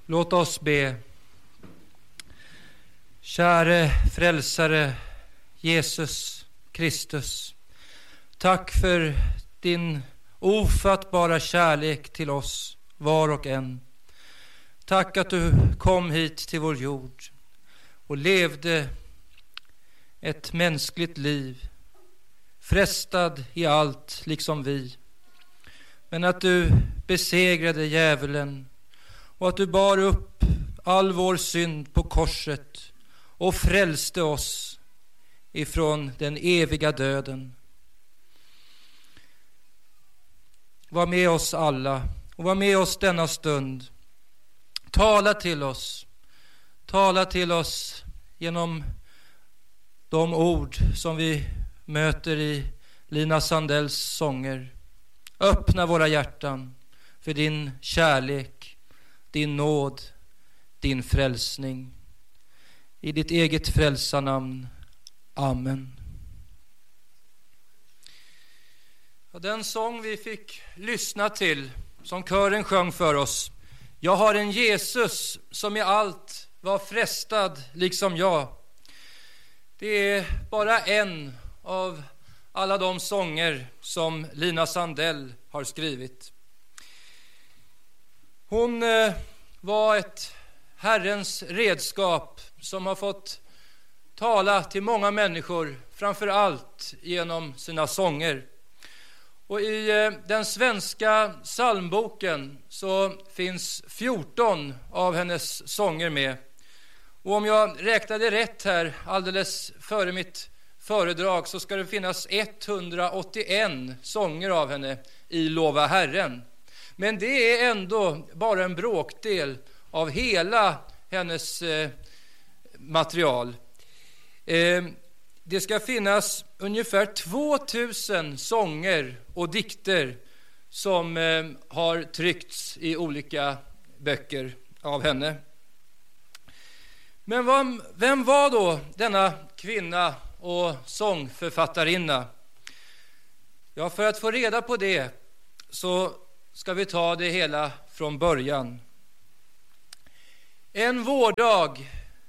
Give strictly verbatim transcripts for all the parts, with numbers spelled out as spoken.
Låt oss be. Käre frälsare Jesus Kristus, tack för din ofattbara kärlek till oss var och en. Tack att du kom hit till vår jord och levde ett mänskligt liv, frestad i allt liksom vi. Men att du besegrade djävulen och att du bar upp all vår synd på korset och frälste oss ifrån den eviga döden. Var med oss alla och var med oss denna stund. Tala till oss. Tala till oss genom de ord som vi möter i Lina Sandells sånger. Öppna våra hjärtan för din kärlek, din nåd, din frälsning. I ditt eget frälsarnamn. Amen. Den sång vi fick lyssna till, som kören sjöng för oss. Jag har en Jesus som i allt var frestad liksom jag. Det är bara en av alla de sånger som Lina Sandell har skrivit. Hon eh, var ett Herrens redskap som har fått tala till många människor, framför allt genom sina sånger. Och i eh, den svenska psalmboken så finns fjorton av hennes sånger med. Och om jag räknade rätt här alldeles före mitt föredrag så ska det finnas etthundraåttioen sånger av henne i Lova Herren. Men det är ändå bara en bråkdel av hela hennes eh, material. Eh, det ska finnas ungefär tvåtusen sånger och dikter som eh, har tryckts i olika böcker av henne. Men vad, vem var då denna kvinna och sångförfattarinna? Ja, för att få reda på det så ska vi ta det hela från början. En vårdag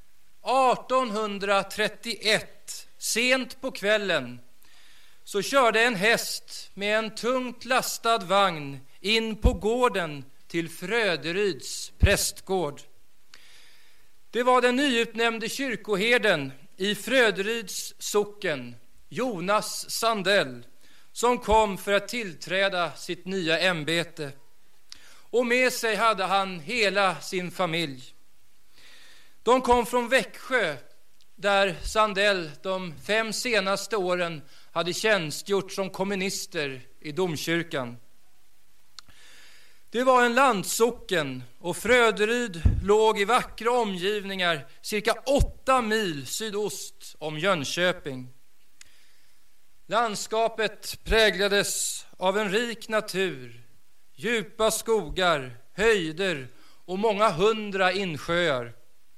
artonhundratrettioett, sent på kvällen, så körde en häst med en tungt lastad vagn in på gården till Fröderyds prästgård. Det var den nyutnämnde kyrkoherden i Fröderyds socken, Jonas Sandell, som kom för att tillträda sitt nya ämbete. Och med sig hade han hela sin familj. De kom från Växjö, där Sandell de fem senaste åren hade tjänstgjort som kommunister i domkyrkan. Det var en landsocken och Fröderyd låg i vackra omgivningar cirka åtta mil sydost om Jönköping. Landskapet präglades av en rik natur, djupa skogar, höjder och många hundra insjöar.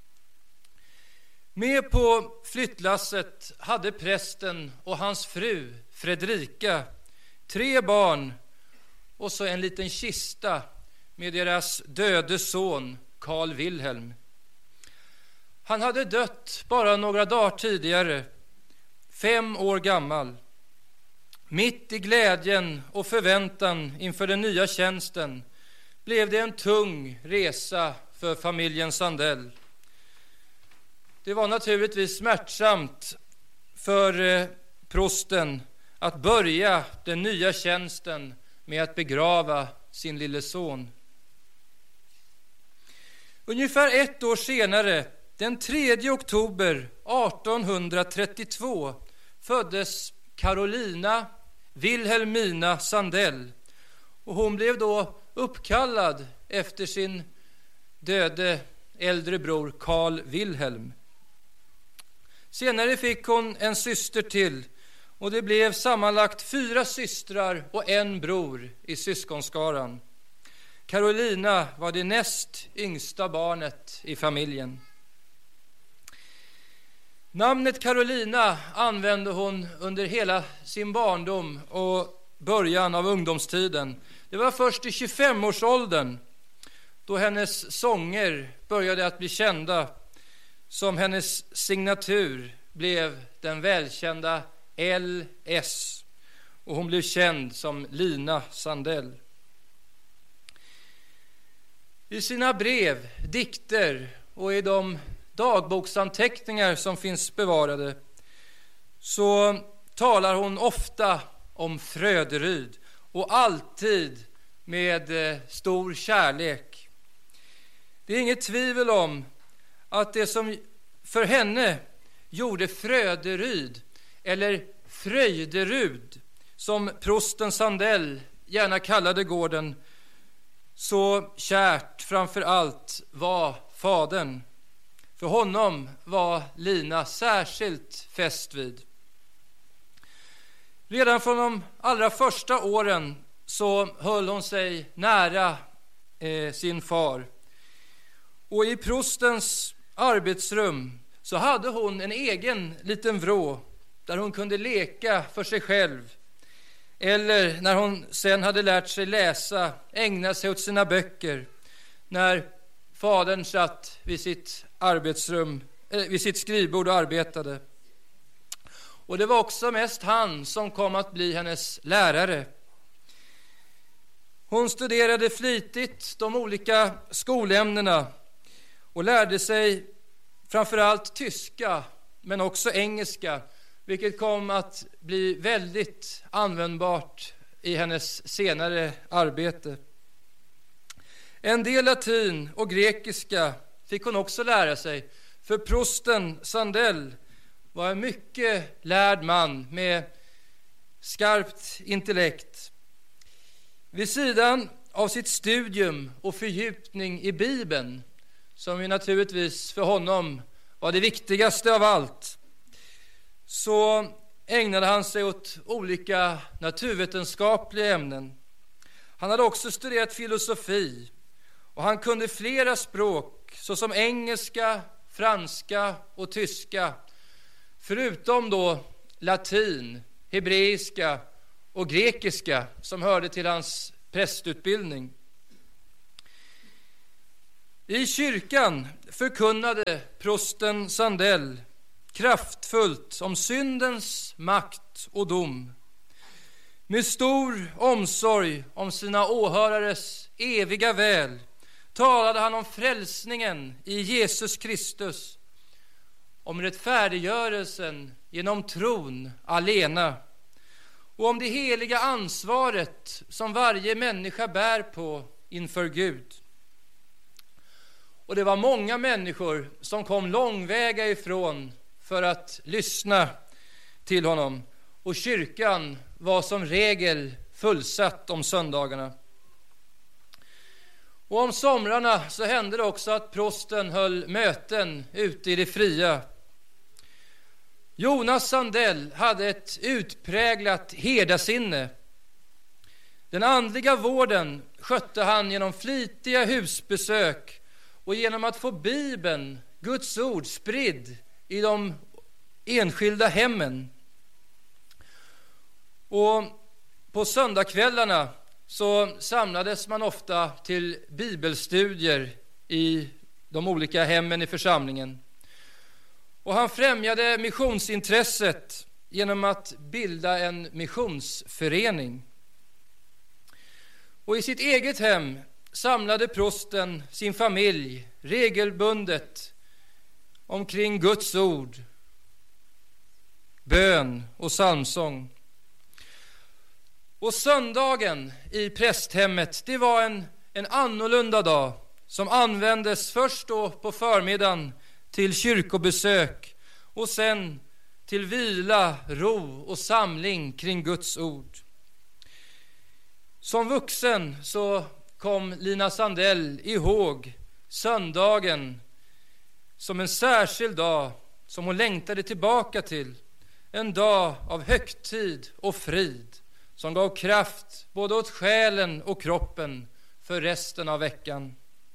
Med på flyttlasset hade prästen och hans fru Fredrika tre barn och så en liten kista med deras döde son Carl Wilhelm. Han hade dött bara några dagar tidigare, fem år gammal. Mitt i glädjen och förväntan inför den nya tjänsten blev det en tung resa för familjen Sandell. Det var naturligtvis smärtsamt för eh, prosten att börja den nya tjänsten med att begrava sin lille son. Ungefär ett år senare, den tredje oktober artonhundratrettiotvå, föddes Carolina Wilhelmina Sandell, och hon blev då uppkallad efter sin döde äldre bror Carl Wilhelm. Senare fick hon en syster till, och det blev sammanlagt fyra systrar och en bror i syskonskaran. Carolina var det näst yngsta barnet i familjen. Namnet Carolina använde hon under hela sin barndom och början av ungdomstiden. Det var först i tjugofemårsåldern då hennes sånger började att bli kända, som hennes signatur blev den välkända L S, och hon blev känd som Lina Sandell. I sina brev, dikter och i de dagboksanteckningar som finns bevarade så talar hon ofta om Fröderyd, och alltid med stor kärlek. Det är inget tvivel om att det som för henne gjorde Fröderyd, eller Fröjderud som prosten Sandell gärna kallade gården, så kärt framför allt var fadern. För honom var Lina särskilt fäst vid. Redan från de allra första åren så höll hon sig nära eh, sin far. Och i prostens arbetsrum så hade hon en egen liten vrå där hon kunde leka för sig själv. Eller när hon sen hade lärt sig läsa, ägna sig åt sina böcker. När fadern satt vid sitt arbetsrum, eh, vid sitt skrivbord och arbetade. Och det var också mest han som kom att bli hennes lärare. Hon studerade flitigt de olika skolämnena och lärde sig framförallt tyska, men också engelska, vilket kom att bli väldigt användbart i hennes senare arbete. En del latin och grekiska fick hon också lära sig, för prosten Sandell var en mycket lärd man med skarpt intellekt. Vid sidan av sitt studium och fördjupning i Bibeln, som ju naturligtvis för honom var det viktigaste av allt, så ägnade han sig åt olika naturvetenskapliga ämnen. Han hade också studerat filosofi, och han kunde flera språk såsom engelska, franska och tyska, förutom då latin, hebreiska och grekiska som hörde till hans prästutbildning. I kyrkan förkunnade prosten Sandell kraftfullt om syndens makt och dom. Med stor omsorg om sina åhörares eviga väl talade han om frälsningen i Jesus Kristus, om rättfärdiggörelsen genom tron alena, och om det heliga ansvaret som varje människa bär på inför Gud. Och det var många människor som kom långväga ifrån för att lyssna till honom, och kyrkan var som regel fullsatt om söndagarna. Och om somrarna så hände det också att prosten höll möten ute i det fria. Jonas Sandell hade ett utpräglat herdasinne. Den andliga vården skötte han genom flitiga husbesök och genom att få Bibeln, Guds ord, spridd i de enskilda hemmen. Och på söndagskvällarna så samlades man ofta till bibelstudier i de olika hemmen i församlingen. Och han främjade missionsintresset genom att bilda en missionsförening. Och i sitt eget hem samlade prosten sin familj regelbundet omkring Guds ord, bön och psalmsång. Och söndagen i prästhemmet, det var en, en annorlunda dag som användes först då på förmiddagen till kyrkobesök och sen till vila, ro och samling kring Guds ord. Som vuxen så kom Lina Sandell ihåg söndagen som en särskild dag som hon längtade tillbaka till. En dag av högtid och frid som gav kraft både åt själen och kroppen för resten av veckan.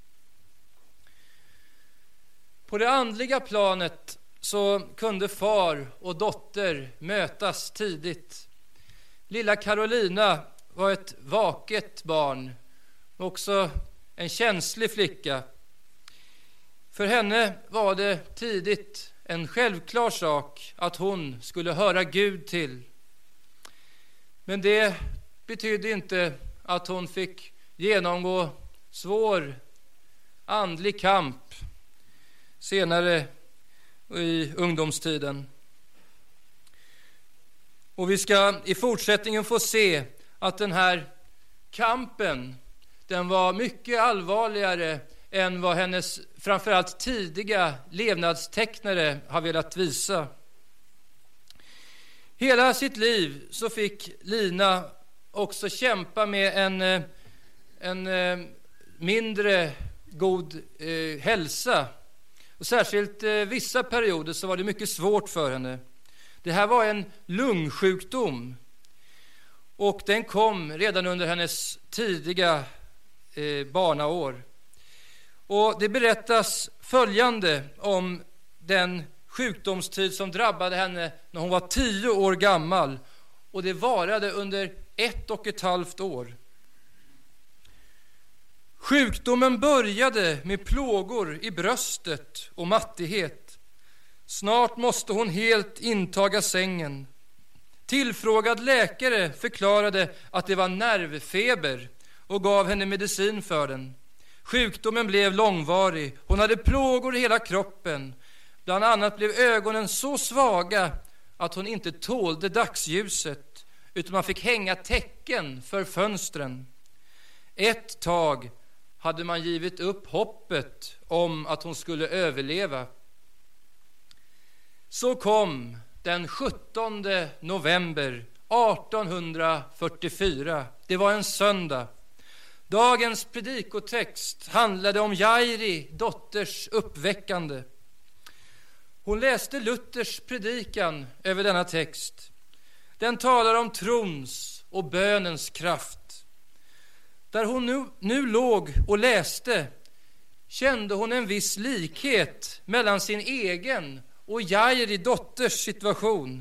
På det andliga planet så kunde far och dotter mötas tidigt. Lilla Carolina var ett vaket barn, också en känslig flicka. För henne var det tidigt en självklar sak att hon skulle höra Gud till. Men det betydde inte att hon fick genomgå svår andlig kamp senare i ungdomstiden. Och vi ska i fortsättningen få se att den här kampen, den var mycket allvarligare än vad hennes framförallt tidiga levnadstecknare har velat visa. Hela sitt liv så fick Lina också kämpa med en, en mindre god eh, hälsa. Och särskilt eh, vissa perioder så var det mycket svårt för henne. Det här var en lungsjukdom. Och den kom redan under hennes tidiga eh, barnaår. Och det berättas följande om den sjukdomstid som drabbade henne när hon var tio år gammal. Och det varade under ett och ett halvt år. Sjukdomen började med plågor i bröstet och mattighet. Snart måste hon helt intaga sängen. Tillfrågad läkare förklarade att det var nervfeber och gav henne medicin för den. Sjukdomen blev långvarig. Hon hade plågor i hela kroppen. Bland annat blev ögonen så svaga att hon inte tålde dagsljuset, utan man fick hänga täcken för fönstren. Ett tag hade man givit upp hoppet om att hon skulle överleva. Så kom den sjuttonde november artonhundrafyrtiofyra. Det var en söndag. Dagens predikotext handlade om Jairi, dotters uppväckande. Hon läste Luthers predikan över denna text. Den talar om trons och bönens kraft. Där hon nu, nu låg och läste kände hon en viss likhet mellan sin egen och Jairi, dotters situation.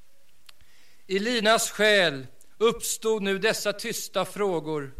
I Linas själ uppstod nu dessa tysta frågor.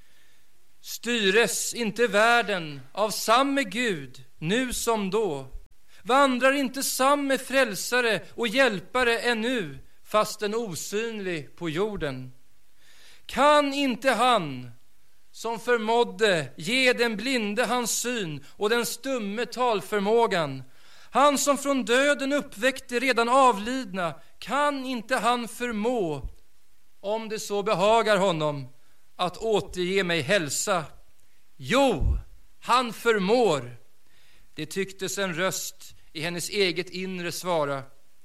Styres inte världen av samme Gud nu som då? Vandrar inte samme frälsare och hjälpare ännu, fastän osynlig på jorden? Kan inte han som förmådde ge den blinde hans syn och den stumme talförmågan, han som från döden uppväckte redan avlidna, kan inte han förmå, om det så behagar honom, att återge mig hälsa? Jo, han förmår. Det tycktes en röst i hennes eget inre svara.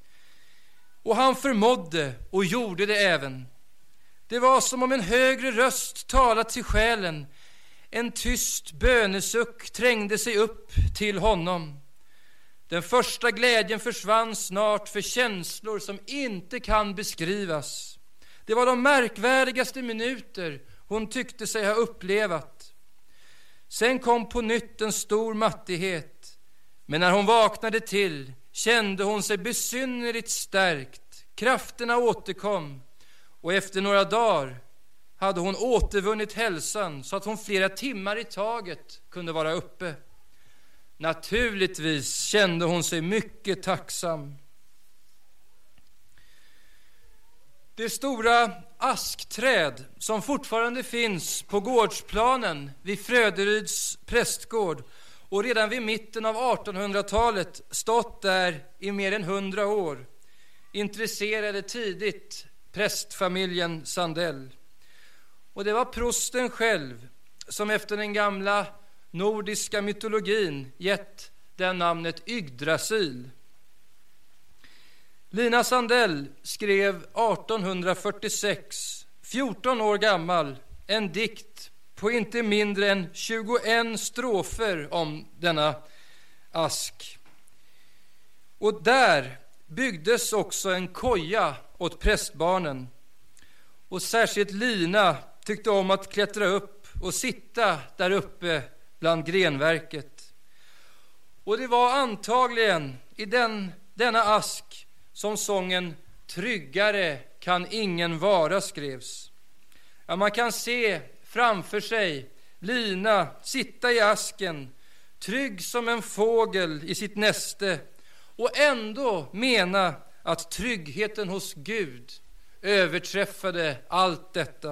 Och han förmådde och gjorde det även. Det var som om en högre röst talat till själen. En tyst bönesuck trängde sig upp till honom. Den första glädjen försvann snart för känslor som inte kan beskrivas. Det var de märkvärdigaste minuter hon tyckte sig ha upplevat. Sen kom på nytt en stor mattighet. Men när hon vaknade till kände hon sig besynnerligt stärkt. Krafterna återkom. Och efter några dagar hade hon återvunnit hälsan så att hon flera timmar i taget kunde vara uppe. Naturligtvis kände hon sig mycket tacksam. Det stora askträd som fortfarande finns på gårdsplanen vid Fröderyds prästgård och redan vid mitten av artonhundratalet stått där i mer än hundra år, intresserade tidigt prästfamiljen Sandell. Och det var prosten själv som efter den gamla nordiska mytologin gett den namnet Yggdrasil. Lina Sandell skrev artonhundrafyrtiosex, fjorton år gammal, en dikt på inte mindre än tjugoett strofer om denna ask. Och där byggdes också en koja åt prästbarnen. Och särskilt Lina tyckte om att klättra upp och sitta där uppe bland grenverket. Och det var antagligen i den, denna ask som sången Tryggare kan ingen vara skrevs. Ja, man kan se framför sig lina, sitta i asken, trygg som en fågel i sitt näste, och ändå mena att tryggheten hos Gud överträffade allt detta.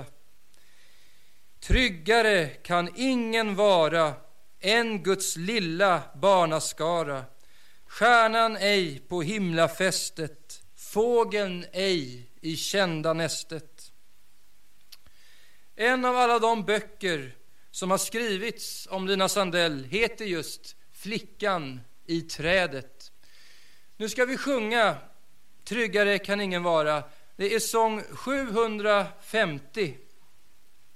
Tryggare kan ingen vara än Guds lilla barnaskara, stjärnan ej på himlafästet, fågeln ej i kända nästet. En av alla de böcker som har skrivits om Lina Sandell heter just Flickan i trädet. Nu ska vi sjunga Tryggare kan ingen vara. Det är sång sjuhundrafemtio.